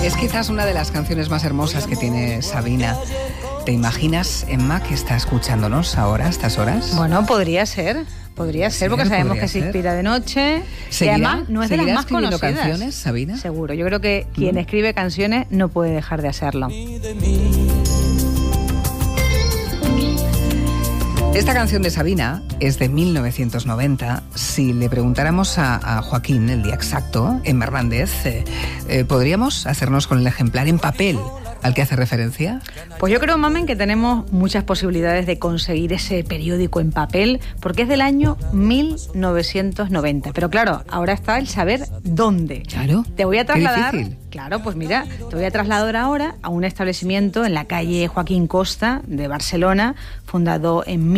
Es quizás una de las canciones más hermosas que tiene Sabina. ¿Te imaginas, Emma, que está escuchándonos ahora, a estas horas? Bueno, podría ser, porque sabemos que se inspira de noche. Y además no es de las más conocidas. Canciones, Sabina? Seguro, yo creo que quien escribe canciones no puede dejar de hacerlo. Esta canción de Sabina es de 1990. Si le preguntáramos a Joaquín el día exacto, Emma Hernández, ¿podríamos hacernos con el ejemplar en papel al que hace referencia? Pues yo creo, Mamen, que tenemos muchas posibilidades de conseguir ese periódico en papel, porque es del año 1990. Pero claro, ahora está el saber dónde. Claro. Te voy a trasladar. Qué difícil. Claro, pues mira, te voy a trasladar ahora a un establecimiento en la calle Joaquín Costa de Barcelona, fundado en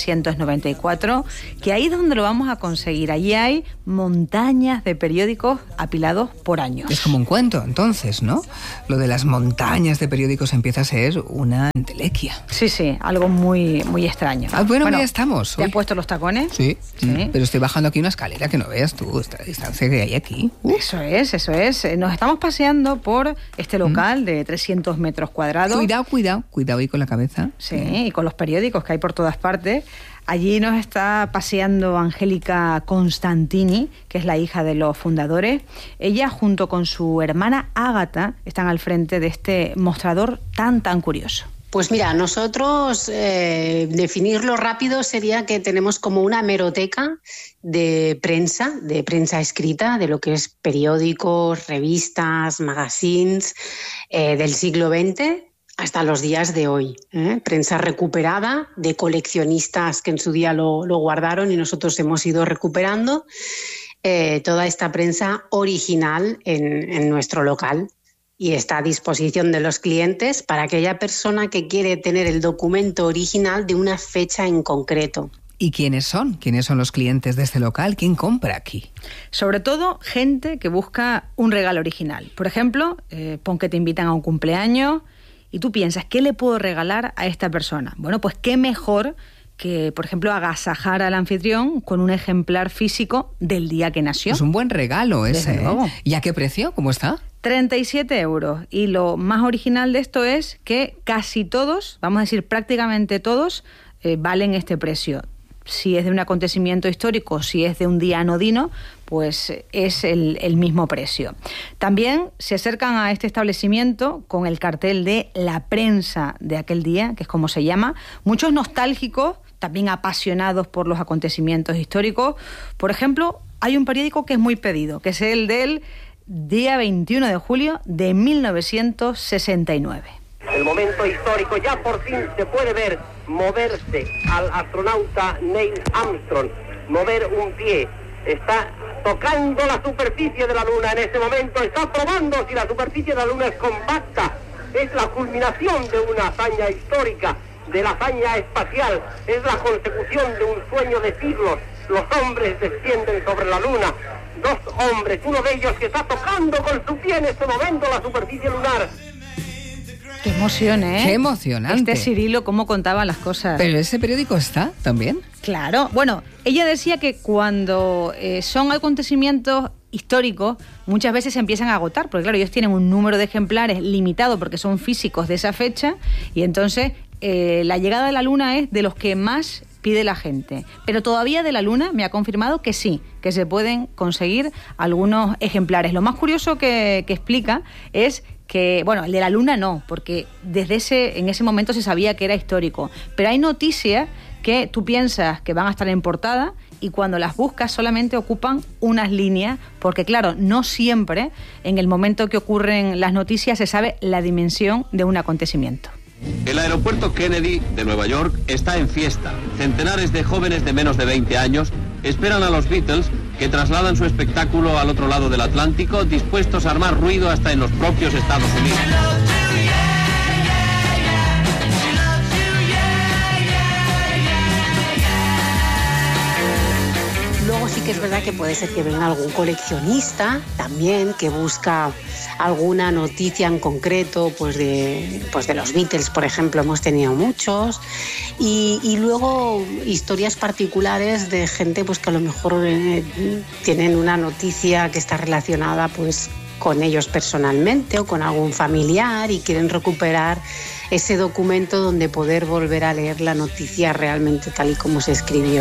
1994, que ahí es donde lo vamos a conseguir. Allí hay montañas de periódicos apilados por años. Es como un cuento, entonces, ¿no? Lo de las montañas de periódicos empieza a ser una entelequia. Sí, algo muy, muy extraño. Bueno, ya estamos. ¿Te has puesto los tacones? Sí, pero estoy bajando aquí una escalera que no veas tú, esta distancia que hay aquí. Eso es. Nos estamos paseando por este local de 300 metros cuadrados. Cuidado ahí con la cabeza. Sí, y con los periódicos que hay por todas partes. Allí nos está paseando Angélica Constantini, que es la hija de los fundadores. Ella, junto con su hermana Ágata, están al frente de este mostrador tan curioso. Pues mira, nosotros definirlo rápido sería que tenemos como una hemeroteca de prensa escrita, de lo que es periódicos, revistas, magazines del siglo XX hasta los días de hoy. Prensa recuperada de coleccionistas que en su día lo guardaron y nosotros hemos ido recuperando toda esta prensa original en nuestro local. Y está a disposición de los clientes para aquella persona que quiere tener el documento original de una fecha en concreto. ¿Y quiénes son? ¿Quiénes son los clientes de este local? ¿Quién compra aquí? Sobre todo gente que busca un regalo original. Por ejemplo, pon que te invitan a un cumpleaños y tú piensas, ¿qué le puedo regalar a esta persona? Bueno, pues qué mejor que, por ejemplo, agasajar al anfitrión con un ejemplar físico del día que nació. Es un buen regalo ese, Desde luego. ¿Y a qué precio? ¿Cómo está? 37 euros. Y lo más original de esto es que casi todos, vamos a decir prácticamente todos, valen este precio. Si es de un acontecimiento histórico, si es de un día anodino, pues es el mismo precio. También se acercan a este establecimiento con el cartel de la prensa de aquel día, que es como se llama, muchos nostálgicos, también apasionados por los acontecimientos históricos. Por ejemplo, hay un periódico que es muy pedido, que es el del día 21 de julio de 1969. El momento histórico, ya por fin se puede ver moverse al astronauta Neil Armstrong, mover un pie. Está tocando la superficie de la Luna en este momento, está probando si la superficie de la Luna es compacta. Es la culminación de una hazaña histórica, de la hazaña espacial, es la consecución de un sueño de siglos. Los hombres descienden sobre la Luna. Dos hombres, uno de ellos que está tocando con su pie en este momento la superficie lunar. Qué emoción, ¿eh? Qué emocionante. Este Cirilo, cómo contaba las cosas. ¿Pero ese periódico está también? Claro. Bueno, ella decía que cuando son acontecimientos históricos, muchas veces se empiezan a agotar, porque claro, ellos tienen un número de ejemplares limitado porque son físicos de esa fecha, y entonces la llegada de la Luna es de los que más pide la gente. Pero todavía de la Luna me ha confirmado que sí, que se pueden conseguir algunos ejemplares. Lo más curioso que explica es que, bueno, el de la Luna no, porque en ese momento se sabía que era histórico, pero hay noticias que tú piensas que van a estar en portada y cuando las buscas solamente ocupan unas líneas, porque claro, no siempre en el momento que ocurren las noticias se sabe la dimensión de un acontecimiento. El aeropuerto Kennedy de Nueva York está en fiesta. Centenares de jóvenes de menos de 20 años esperan a los Beatles, que trasladan su espectáculo al otro lado del Atlántico, dispuestos a armar ruido hasta en los propios Estados Unidos. Luego sí que es verdad que puede ser que venga algún coleccionista también que busca alguna noticia en concreto, pues de los Beatles, por ejemplo, hemos tenido muchos, y luego historias particulares de gente pues que a lo mejor tienen una noticia que está relacionada pues con ellos personalmente o con algún familiar y quieren recuperar ese documento donde poder volver a leer la noticia realmente tal y como se escribió.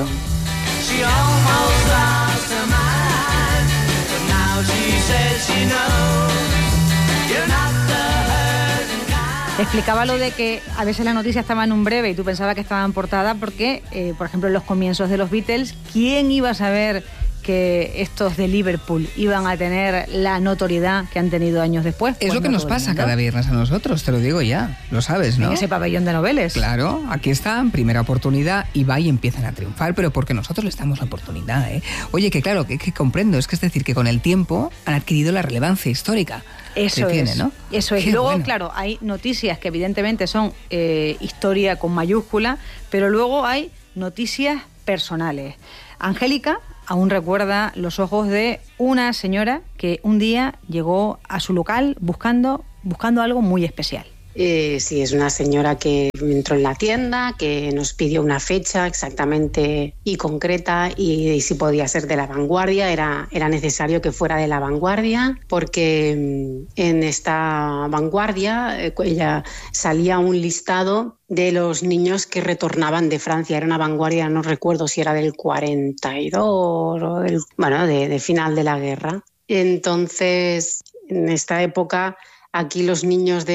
Explicaba lo de que a veces la noticia estaba en un breve y tú pensabas que estaba en portada porque, por ejemplo, en los comienzos de los Beatles, ¿quién iba a saber que estos de Liverpool iban a tener la notoriedad que han tenido años después? Es lo que nos pasa cada viernes a nosotros, te lo digo ya, lo sabes, ¿no? En ese pabellón de noveles. Claro, aquí están, primera oportunidad, y va y empiezan a triunfar, pero porque nosotros les damos la oportunidad, ¿eh? Oye, que claro, que comprendo, es decir, que con el tiempo han adquirido la relevancia histórica. Eso tiene, es, ¿no? Eso es. Qué luego, bueno. claro, hay noticias que evidentemente son historia con mayúscula, pero luego hay noticias personales. Angélica aún recuerda los ojos de una señora que un día llegó a su local buscando algo muy especial. Sí, es una señora que entró en la tienda, que nos pidió una fecha exactamente y concreta y si podía ser de La Vanguardia. Era necesario que fuera de La Vanguardia porque en esta Vanguardia ella salía un listado de los niños que retornaban de Francia. Era una Vanguardia, no recuerdo si era del 42 o de final de la guerra. Entonces, en esta época, aquí los niños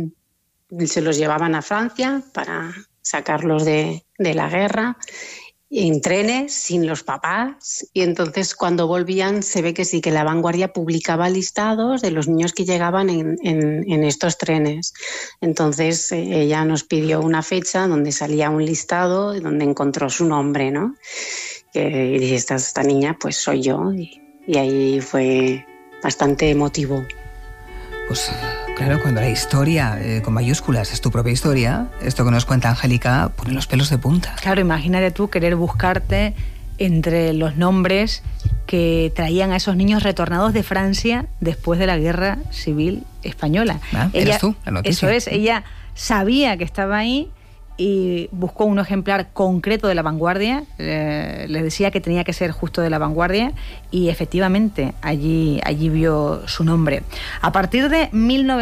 se los llevaban a Francia para sacarlos de la guerra en trenes sin los papás, y entonces cuando volvían se ve que sí, que La Vanguardia publicaba listados de los niños que llegaban en estos trenes. Entonces ella nos pidió una fecha donde salía un listado donde encontró su nombre, ¿no? Y dije, esta niña pues soy yo, y ahí fue bastante emotivo. Pues claro, cuando la historia con mayúsculas es tu propia historia, esto que nos cuenta Angélica pone los pelos de punta. Claro, imagínate tú querer buscarte entre los nombres que traían a esos niños retornados de Francia después de la Guerra Civil Española. Eras tú, la noticia. Eso es, ella sabía que estaba ahí y buscó un ejemplar concreto de La Vanguardia, le decía que tenía que ser justo de La Vanguardia y efectivamente allí vio su nombre. A partir de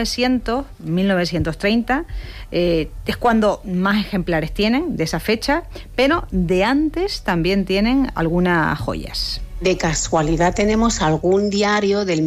1930 es cuando más ejemplares tienen de esa fecha, pero de antes también tienen algunas joyas. De casualidad tenemos algún diario del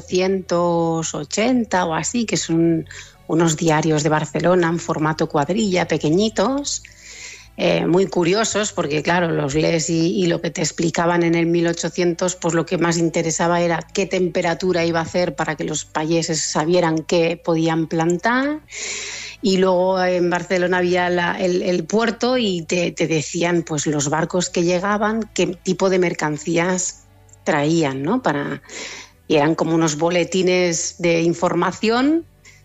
1880 o así, que son unos diarios de Barcelona en formato cuadrilla, pequeñitos, muy curiosos, porque claro, los lees y lo que te explicaban en el 1800, pues lo que más interesaba era qué temperatura iba a hacer para que los payeses sabieran qué podían plantar. Y luego en Barcelona había el puerto y te decían pues los barcos que llegaban, qué tipo de mercancías traían, ¿no? Y eran como unos boletines de información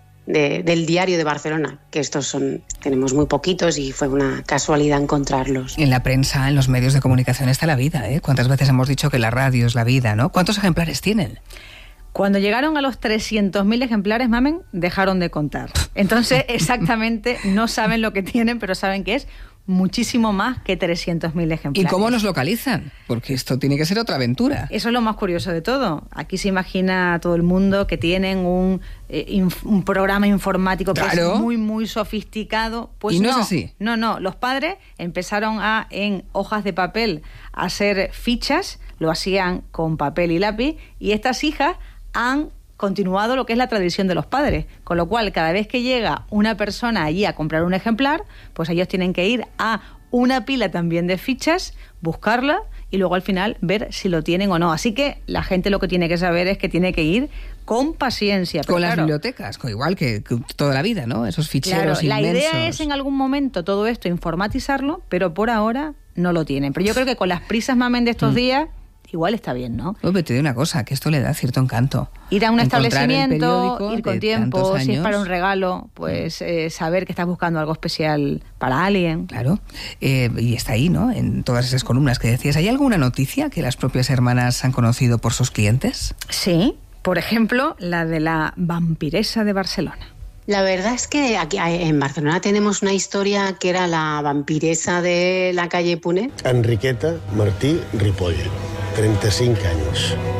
del diario de Barcelona, que tenemos muy poquitos y fue una casualidad encontrarlos. En la prensa, en los medios de comunicación está la vida, ¿eh? ¿Cuántas veces hemos dicho que la radio es la vida, ¿no? ¿Cuántos ejemplares tienen? Cuando llegaron a los 300.000 ejemplares, mamen, dejaron de contar. Entonces, exactamente, no saben lo que tienen, pero saben que es muchísimo más que 300.000 ejemplares. ¿Y cómo nos localizan? Porque esto tiene que ser otra aventura. Eso es lo más curioso de todo. Aquí se imagina todo el mundo que tienen un programa informático, claro, que es muy, muy sofisticado. Pues ¿y no es así? No. Los padres empezaron en hojas de papel a hacer fichas, lo hacían con papel y lápiz, y estas hijas han continuado lo que es la tradición de los padres, con lo cual cada vez que llega una persona allí a comprar un ejemplar, pues ellos tienen que ir a una pila también de fichas, buscarla y luego al final ver si lo tienen o no. Así que la gente lo que tiene que saber es que tiene que ir con paciencia. Pero con claro, las bibliotecas, igual que toda la vida, ¿no? Esos ficheros claro, inmensos. La idea es en algún momento todo esto informatizarlo, pero por ahora no lo tienen. Pero yo creo que con las prisas, mamen, de estos días, igual está bien, ¿no? Pues te digo una cosa, que esto le da cierto encanto. Ir a un establecimiento, ir con de tiempo, si es años. para un regalo, pues saber que estás buscando algo especial para alguien. Claro, y está ahí, ¿no? En todas esas columnas que decías. ¿Hay alguna noticia que las propias hermanas han conocido por sus clientes? Sí, por ejemplo, la de la vampiresa de Barcelona. La verdad es que aquí en Barcelona tenemos una historia que era la vampiresa de la calle Punet. Enriqueta Martí Ripoll, 35 anys.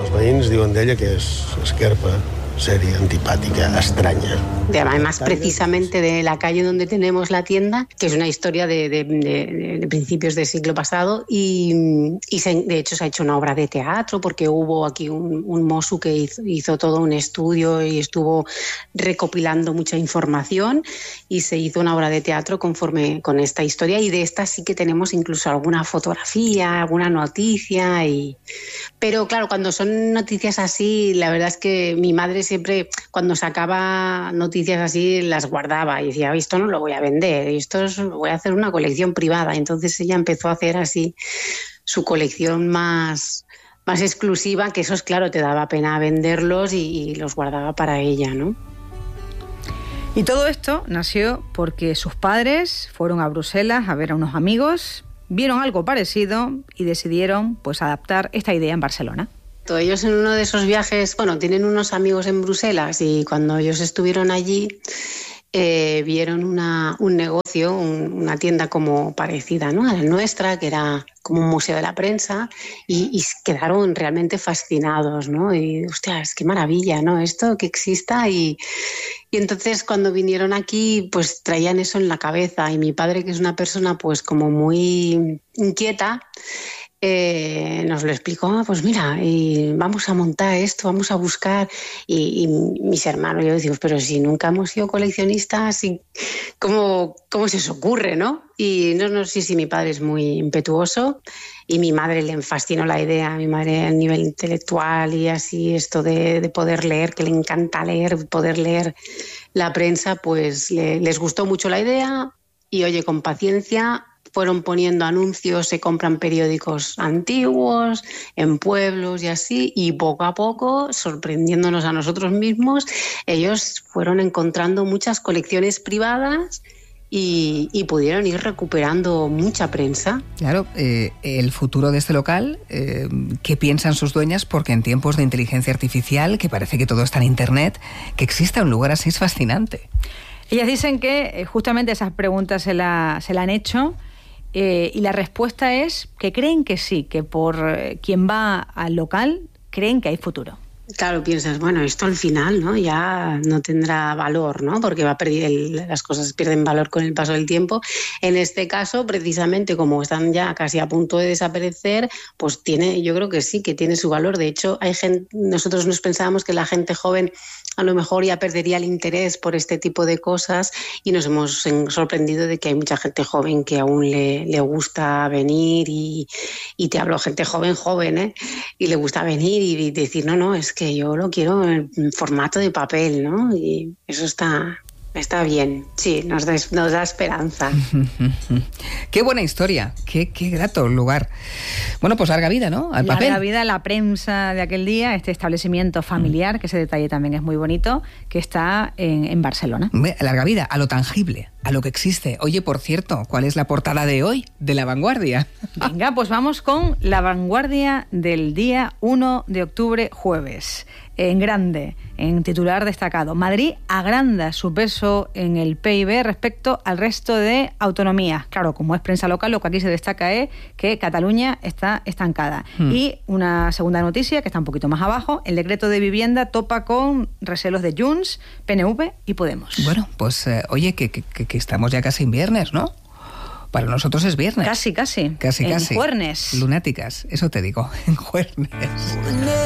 Els veïns diuen d'ella que és esquerpa, seria, antipàtica, estranya. Además, precisamente de la calle donde tenemos la tienda, que es una historia de principios del siglo pasado, y de hecho se ha hecho una obra de teatro, porque hubo aquí un mozo que hizo todo un estudio y estuvo recopilando mucha información, y se hizo una obra de teatro conforme con esta historia, y de esta sí que tenemos incluso alguna fotografía, alguna noticia, pero claro, cuando son noticias así, la verdad es que mi madre siempre, cuando sacaba noticias así, las guardaba y decía, esto no lo voy a vender, voy a hacer una colección privada. Entonces ella empezó a hacer así su colección más exclusiva, que esos, claro, te daba pena venderlos y los guardaba para ella, ¿no? Y todo esto nació porque sus padres fueron a Bruselas a ver a unos amigos, vieron algo parecido y decidieron pues adaptar esta idea en Barcelona. Ellos en uno de esos viajes, tienen unos amigos en Bruselas, y cuando ellos estuvieron allí vieron un negocio, una tienda como parecida, ¿no?, a la nuestra, que era como un museo de la prensa, y quedaron realmente fascinados, ¿no? Y, hostias, qué maravilla, ¿no?, esto que exista. Y entonces cuando vinieron aquí, pues traían eso en la cabeza, y mi padre, que es una persona pues como muy inquieta, nos lo explicó, pues mira, y vamos a montar esto, vamos a buscar, y mis hermanos, yo decimos, pero si nunca hemos sido coleccionistas, ¿cómo se os ocurre, no? Y no sé si mi padre es muy impetuoso, y mi madre le fascinó la idea, mi madre a nivel intelectual y así, esto de poder leer, que le encanta leer, poder leer la prensa, pues les gustó mucho la idea, y oye, con paciencia fueron poniendo anuncios, se compran periódicos antiguos en pueblos y así, y poco a poco, sorprendiéndonos a nosotros mismos, ellos fueron encontrando muchas colecciones privadas y pudieron ir recuperando mucha prensa. Claro, el futuro de este local, ¿qué piensan sus dueñas? Porque en tiempos de inteligencia artificial, que parece que todo está en Internet, que exista un lugar así es fascinante. Ellas dicen que justamente esas preguntas se la han hecho, y la respuesta es que creen que sí, que por quien va al local creen que hay futuro. Claro, piensas, bueno, esto al final, ¿no?, ya no tendrá valor, ¿no?, porque las cosas pierden valor con el paso del tiempo. En este caso, precisamente, como están ya casi a punto de desaparecer, pues yo creo que sí, que tiene su valor. De hecho, nosotros nos pensábamos que la gente joven a lo mejor ya perdería el interés por este tipo de cosas, y nos hemos sorprendido de que hay mucha gente joven que aún le gusta venir, y te hablo gente joven, y le gusta venir y decir, no, es que yo lo quiero en formato de papel, ¿no? Y eso está bien, sí, nos da esperanza. Qué buena historia, qué grato lugar. Bueno, pues larga vida, ¿no?, al papel. Larga vida a la prensa de aquel día, este establecimiento familiar, que ese detalle también es muy bonito, que está en Barcelona. Larga vida a lo tangible, a lo que existe. Oye, por cierto, ¿cuál es la portada de hoy de La Vanguardia? Venga, pues vamos con La Vanguardia del día 1 de octubre, jueves. En grande, en titular destacado, Madrid agranda su peso en el PIB respecto al resto de autonomías. Claro, como es prensa local, lo que aquí se destaca es que Cataluña está estancada. Y una segunda noticia, que está un poquito más abajo, el decreto de vivienda topa con recelos de Junts, PNV y Podemos. Bueno, pues oye, que estamos ya casi en viernes, ¿no? Para nosotros es viernes. Casi. En Juernes. Lunáticas, eso te digo, en Juernes.